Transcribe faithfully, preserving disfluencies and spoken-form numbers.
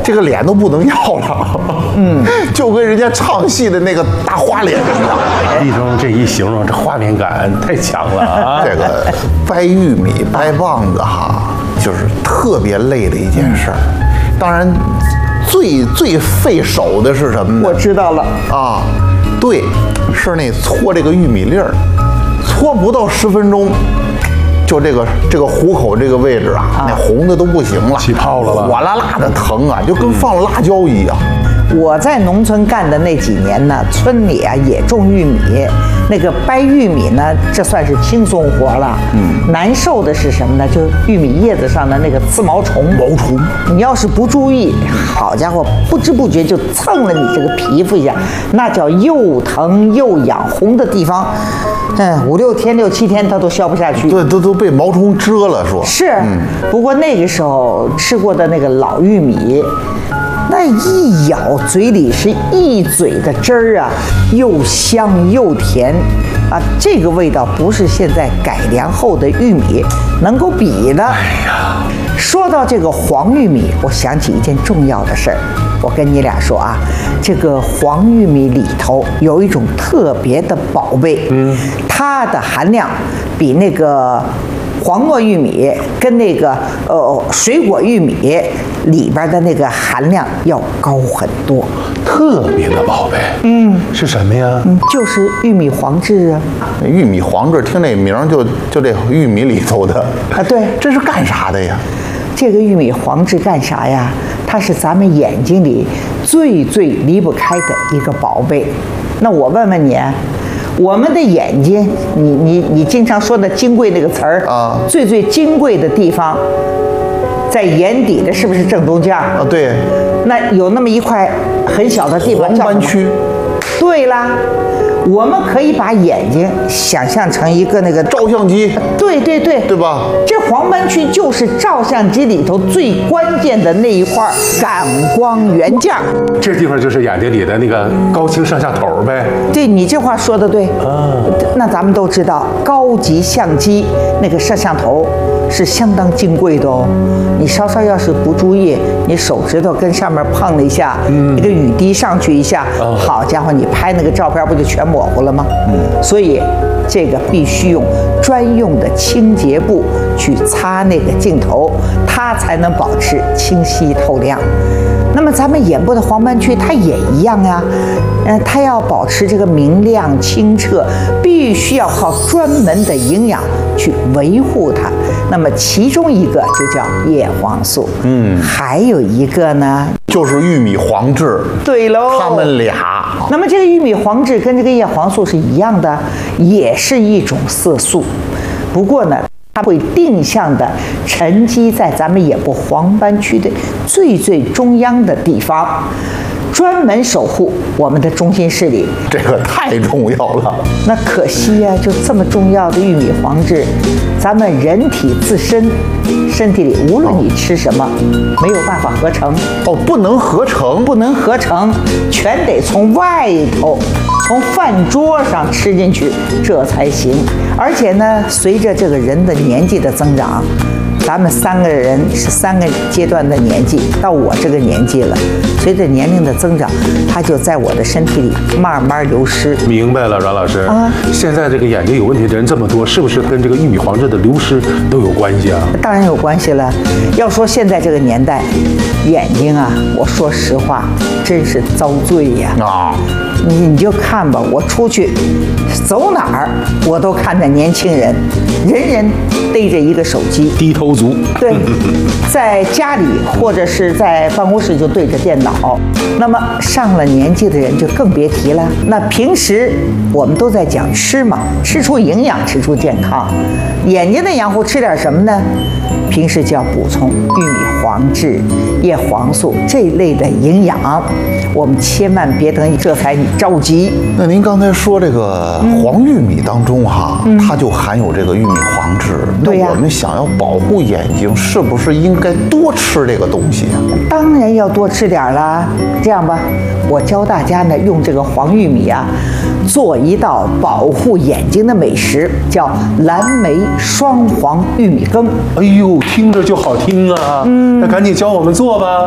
这个脸都不能要了，嗯，就跟人家唱戏的那个大花脸一样。 立中这一形容，这画面感太强了啊！ 这个掰玉米、掰棒子哈，就是特别累的一件事儿。当然，最最费手的是什么呢？ 我知道了啊，对，是那搓这个玉米粒儿，搓不到十分钟。就这个这个虎口这个位置啊，那红的都不行了， 起泡了吧？ 火辣辣的疼啊，就跟放了辣椒一样。 我在农村干的那几年呢，村里啊也种玉米，那个掰玉米呢，这算是轻松活了。嗯，难受的是什么呢？就玉米叶子上的那个刺毛虫。 毛虫， 你要是不注意，好家伙，不知不觉就蹭了你这个皮肤一下，那叫又疼又痒，红的地方，嗯，五六天、六七天它都消不下去。 对，都都被毛虫蛰了，说是。嗯，不过那个时候吃过的那个老玉米。那一咬，嘴里是一嘴的汁儿啊，又香又甜啊，这个味道不是现在改良后的玉米能够比的。哎呀，说到这个黄玉米，我想起一件重要的事儿，我跟你俩说啊，这个黄玉米里头有一种特别的宝贝，嗯，它的含量比那个黄糯玉米跟那个呃水果玉米里边的那个含量要高很多， 特别的宝贝，嗯，是什么呀？ 嗯，就是玉米黄质啊。 玉米黄质，听这名就就这玉米里头的啊，对， 这是干啥的呀？ 这个玉米黄质干啥呀？它是咱们眼睛里最最离不开的一个宝贝。那我问问你，我们的眼睛，你你你经常说的金贵那个词儿啊，最最金贵的地方，在眼底的是不是正中间啊？ 对。 那有那么一块很小的地方叫黄斑区。 对啦，我们可以把眼睛想象成一个那个照相机。 对对对， 对吧？ 这黄斑区就是照相机里头最关键的那一块感光元件。 这地方就是眼睛里的那个高清摄像头呗。 对，你这话说的对。啊，那咱们都知道，高级相机那个摄像头是相当金贵的哦。你稍稍要是不注意，你手指头跟上面碰了一下，嗯，那个雨滴上去一下，哦，好家伙，你拍那个照片不就全模糊了吗？嗯，所以这个必须用专用的清洁布去擦那个镜头，它才能保持清晰透亮。那么咱们眼部的黄斑区它也一样啊，嗯，它要保持这个明亮清澈，必须要靠专门的营养去维护它。那么其中一个就叫叶黄素，嗯，还有一个呢就是玉米黄质。 对喽， 它们俩。 那么这个玉米黄质跟这个叶黄素是一样的，也是一种色素，不过呢，它会定向的沉积在咱们眼部黄斑区的最最中央的地方，专门守护我们的中心视力。 这个太重要了。 那可惜呀、啊，就这么重要的玉米黄质，咱们人体自身身体里无论你吃什么，没有办法合成。 哦，不能合成， 不能合成，全得从外头，从饭桌上吃进去，这才行。而且呢，随着这个人的年纪的增长，咱们三个人是三个阶段的年纪，到我这个年纪了，随着年龄的增长，它就在我的身体里慢慢流失。 明白了，阮老师啊，现在这个眼睛有问题的人这么多，是不是跟这个玉米黄质的流失都有关系啊？ 当然有关系了。要说现在这个年代，眼睛啊，我说实话，真是遭罪呀！啊，你你就看吧，我出去走哪儿，我都看着年轻人，人人逮着一个手机， 低头族。 对，在家里或者是在办公室就对着电脑。那么上了年纪的人就更别提了。那平时我们都在讲吃嘛，吃出营养，吃出健康。眼睛的养护吃点什么呢？平时就要补充玉米黄质、叶黄素这类的营养，我们千万别等这才着急。 那您刚才说这个黄玉米当中哈，嗯、它就含有这个玉米黄质。 对呀、 那我们想要保护眼睛，是不是应该多吃这个东西啊？ 当然要多吃点啦。这样吧，我教大家呢用这个黄玉米啊，做一道保护眼睛的美食，叫蓝莓双黄玉米羹。 哎呦，听着就好听啊！嗯，那赶紧教我们做吧。